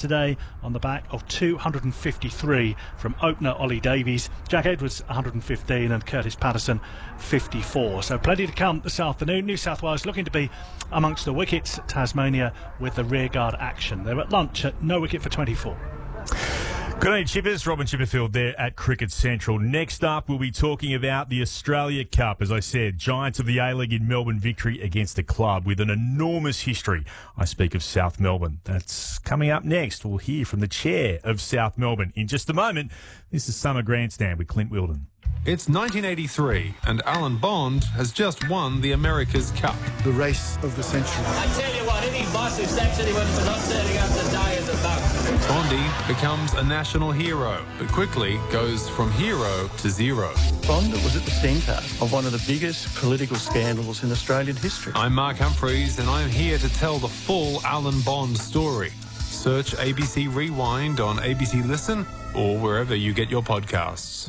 today on the back of 253 from opener Ollie Davies, Jack Edwards 115 and Curtis Patterson 54. So plenty to come this afternoon. New South Wales looking to be amongst the wickets. Tasmania with the rearguard action. They're at lunch at no wicket for 24. Good evening, Chippers. Robin Chipperfield there at Cricket Central. Next up, we'll be talking about the Australia Cup. As I said, Giants of the A-League in Melbourne victory against a club with an enormous history. I speak of South Melbourne. That's coming up next. We'll hear from the chair of South Melbourne in just a moment. This is Summer Grandstand with Clint Wilden. It's 1983 and Alan Bond has just won the America's Cup. The race of the century. I tell you what, any boss who sacks anyone for not turning up today is a bug. Bondy becomes a national hero, but quickly goes from hero to zero. Bond was at the centre of one of the biggest political scandals in Australian history. I'm Mark Humphreys and I'm here to tell the full Alan Bond story. Search ABC Rewind on ABC Listen or wherever you get your podcasts.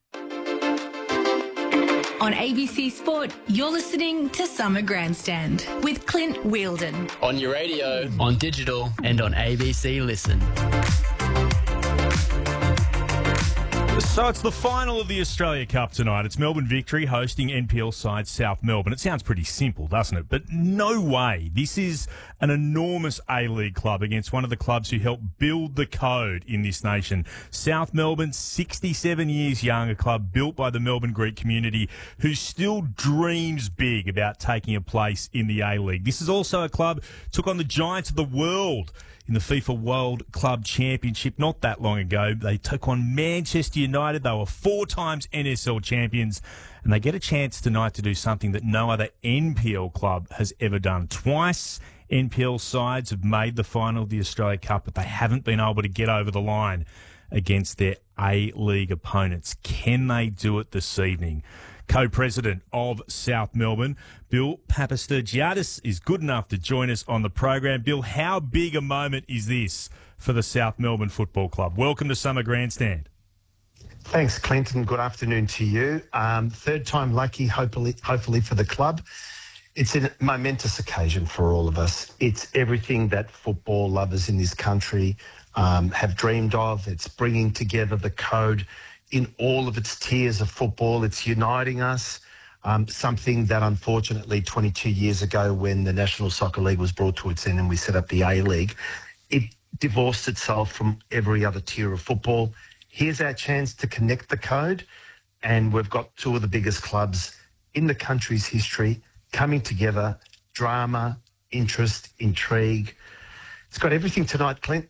On ABC Sport, you're listening to Summer Grandstand with Clint Wilden. On your radio, on digital, and on ABC Listen. So it's the final of the Australia Cup tonight. It's Melbourne Victory hosting NPL side South Melbourne. It sounds pretty simple, doesn't it? But no way. This is an enormous A-League club against one of the clubs who helped build the code in this nation. South Melbourne, 67 years young, a club built by the Melbourne Greek community who still dreams big about taking a place in the A-League. This is also a club took on the giants of the world in the FIFA World Club Championship not that long ago. They took on Manchester United. They were 4 times NSL champions, and they get a chance tonight to do something that no other NPL club has ever done. Twice NPL sides have made the final of the Australia Cup, but they haven't been able to get over the line against their A-League opponents. Can they do it this evening? Co-president of South Melbourne, Bill Papastergiadis, is good enough to join us on the program. Bill, how big a moment is this for the South Melbourne Football Club? Welcome to Summer Grandstand. Thanks, Clinton. Good afternoon to you. Third time lucky, hopefully for the club. It's a momentous occasion for all of us. It's everything that football lovers in this country have dreamed of. It's bringing together the code in all of its tiers of football. It's uniting us, something that unfortunately 22 years ago when the National Soccer League was brought to its end and we set up the A-League, it divorced itself from every other tier of football. Here's our chance to connect the code, and we've got 2 of the biggest clubs in the country's history coming together. Drama, interest, intrigue. It's got everything tonight, Clint.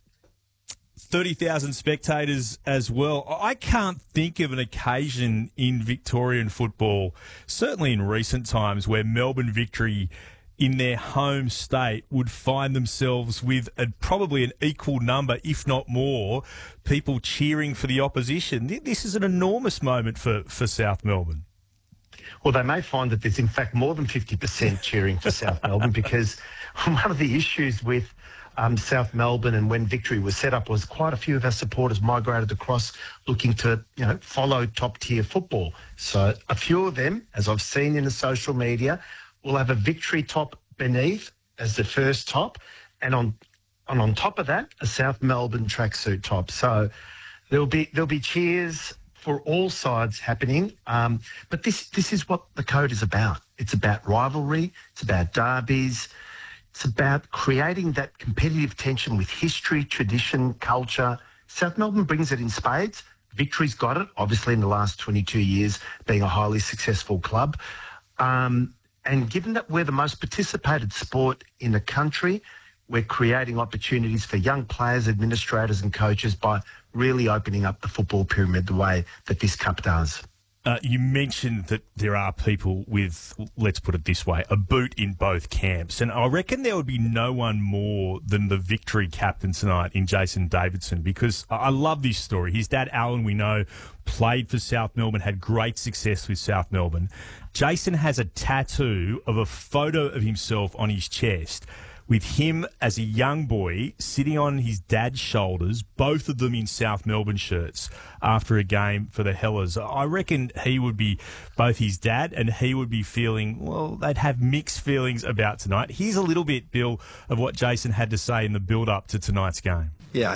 30,000 spectators as well. I can't think of an occasion in Victorian football, certainly in recent times, where Melbourne Victory in their home state would find themselves with probably an equal number, if not more, people cheering for the opposition. This is an enormous moment for South Melbourne. Well, they may find that there's in fact more than 50% cheering for South Melbourne, because one of the issues with South Melbourne and when Victory was set up was quite a few of our supporters migrated across looking to, follow top tier football. So a few of them, as I've seen in the social media, will have a Victory top beneath as the first top, and on top of that, a South Melbourne tracksuit top. So there'll be cheers for all sides happening. But this is what the code is about. It's about rivalry. It's about derbies. It's about creating that competitive tension with history, tradition, culture. South Melbourne brings it in spades. Victory's got it, obviously, in the last 22 years, being a highly successful club. And given that we're the most participated sport in the country, we're creating opportunities for young players, administrators and coaches by really opening up the football pyramid the way that this cup does. You mentioned that there are people with, let's put it this way, a boot in both camps. And I reckon there would be no one more than the Victory captain tonight in Jason Davidson, because I love this story. His dad, Alan, we know, played for South Melbourne, had great success with South Melbourne. Jason has a tattoo of a photo of himself on his chest with him as a young boy sitting on his dad's shoulders, both of them in South Melbourne shirts, after a game for the Hellers. I reckon he would be, both his dad and he would be feeling, well, they'd have mixed feelings about tonight. Here's a little bit, Bill, of what Jason had to say in the build-up to tonight's game.